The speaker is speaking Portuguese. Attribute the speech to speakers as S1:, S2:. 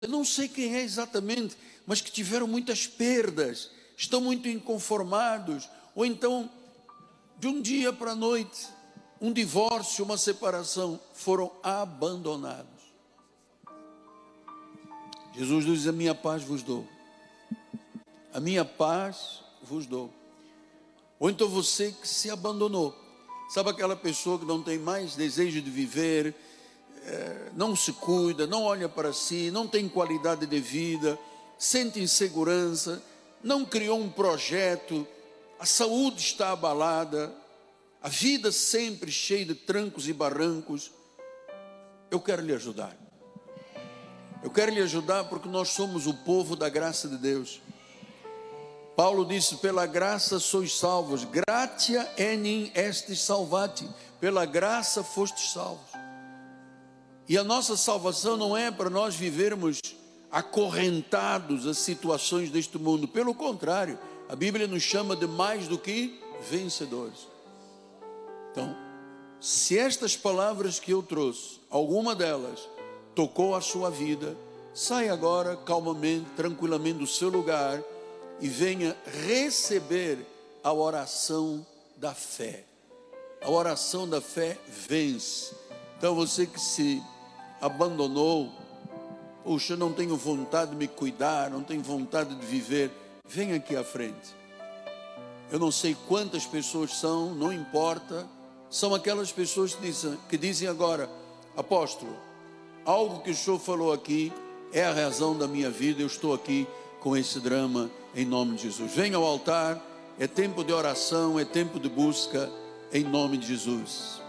S1: eu não sei quem é exatamente, mas que tiveram muitas perdas, estão muito inconformados, ou então, de um dia para a noite, um divórcio, uma separação, foram abandonados. Jesus diz: a minha paz vos dou, a minha paz vos dou. Ou então você que se abandonou, sabe aquela pessoa que não tem mais desejo de viver, não se cuida, não olha para si, não tem qualidade de vida, sente insegurança, não criou um projeto, a saúde está abalada, a vida sempre cheia de trancos e barrancos. Eu quero lhe ajudar. Eu quero lhe ajudar porque nós somos o povo da graça de Deus. Paulo disse: pela graça sois salvos, gratia enim estis salvati, pela graça fostes salvos. E a nossa salvação não é para nós vivermos acorrentados às situações deste mundo. Pelo contrário, a Bíblia nos chama de mais do que vencedores. Então, se estas palavras que eu trouxe, alguma delas tocou a sua vida, saia agora calmamente, tranquilamente do seu lugar e venha receber a oração da fé. A oração da fé vence. Então você que se abandonou, puxa, não tenho vontade de me cuidar, não tenho vontade de viver, vem aqui à frente. Eu não sei quantas pessoas são, não importa, são aquelas pessoas que dizem agora: apóstolo, algo que o senhor falou aqui é a razão da minha vida, eu estou aqui com esse drama, em nome de Jesus. Venha ao altar, é tempo de oração, é tempo de busca, em nome de Jesus.